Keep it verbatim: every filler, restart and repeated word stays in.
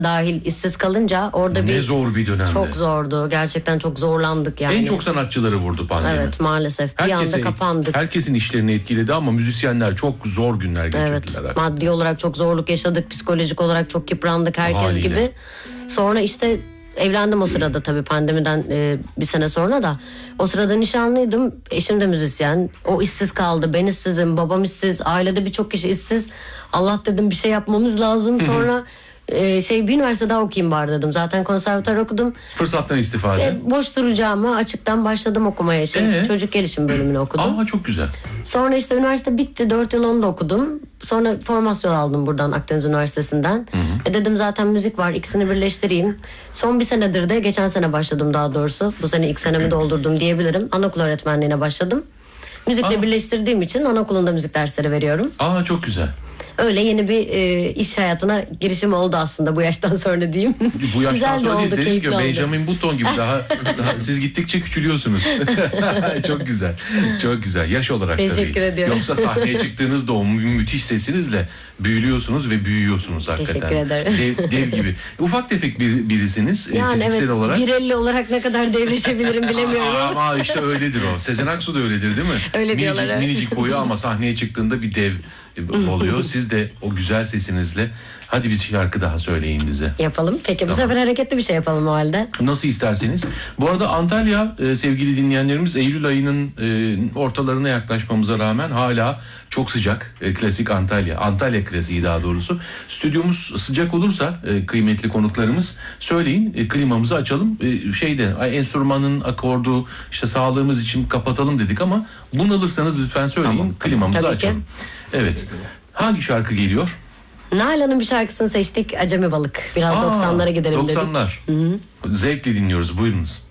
dahil işsiz kalınca orada ne bir zor bir dönemde. Çok zordu. Gerçekten çok zorlandık yani. En çok sanatçıları vurdu pandemi. Evet, maalesef. Bir Herkese, anda kapandık. Herkesin işlerini etkiledi ama müzisyenler çok zor günler geçirdiler. Evet. Maddi olarak çok zorluk yaşadık. Psikolojik olarak çok yıprandık herkes Haliyle. gibi. Sonra işte evlendim o sırada tabii pandemiden e, bir sene sonra da. O sırada nişanlıydım. Eşim de müzisyen. O işsiz kaldı. Ben işsizim. Babam işsiz. Ailede birçok kişi işsiz. Allah dedim bir şey yapmamız lazım. Sonra e, şey bir üniversite daha okuyayım bari dedim. Zaten konservatuar okudum. Fırsattan istifade. E, boş duracağımı açıktan başladım okumaya. Şey, Ee? Çocuk gelişim bölümünü okudum. Aa, çok güzel. Sonra işte üniversite bitti. Dört yıl onu da okudum. Sonra formasyon aldım buradan Akdeniz Üniversitesi'nden. Hı hı. E dedim zaten müzik var, ikisini birleştireyim. Son bir senedir de, geçen sene başladım daha doğrusu. Bu sene ilk senemi doldurdum diyebilirim. Anaokul öğretmenliğine başladım. Müzikle Aa. birleştirdiğim için anaokulunda müzik dersleri veriyorum. Aa, çok güzel. Öyle yeni bir e, iş hayatına girişim oldu aslında bu yaştan sonra diyeyim. Bu yaştan Güzel de sonra oldu, değil, dedim ki keyifli oldu. Benjamin Button gibi daha, daha siz gittikçe küçülüyorsunuz. Çok güzel. Çok güzel. Yaş olarak da Teşekkür değil. ediyorum. Yoksa sahneye çıktığınızda o mü- müthiş sesinizle büyülüyorsunuz ve büyüyorsunuz hakikaten. Teşekkür ederim. Dev, dev gibi. Ufak tefek bir, birisiniz e, Yani fiziksel evet, olarak. bir elli olarak ne kadar devleşebilirim bilemiyorum. Aa, ama işte öyledir o. Sezen Aksu da öyledir değil mi? Öyle minicik, diyorlar, evet. minicik boyu ama sahneye çıktığında bir dev oluyor. Siz de o güzel sesinizle hadi bir şarkı daha söyleyin bize. Yapalım. Peki bu Tamam. sefer hareketli bir şey yapalım o halde. Nasıl isterseniz. Bu arada Antalya e, sevgili dinleyenlerimiz, Eylül ayının e, ortalarına yaklaşmamıza rağmen hala çok sıcak. E, klasik Antalya. Antalya klasiği daha doğrusu. Stüdyomuz sıcak olursa e, kıymetli konuklarımız söyleyin, e, klimamızı açalım. E, şeyde ay, enstrümanın akordu işte sağlığımız için kapatalım dedik ama bunalırsanız lütfen söyleyin. Tamam. Klimamızı Tabii ki. açalım. Evet. Hangi şarkı geliyor? Nalan'ın bir şarkısını seçtik. Acemi Balık. Biraz Aa, doksanlara gidelim dedik. doksanlar. Zevkle dinliyoruz. Buyurunuz.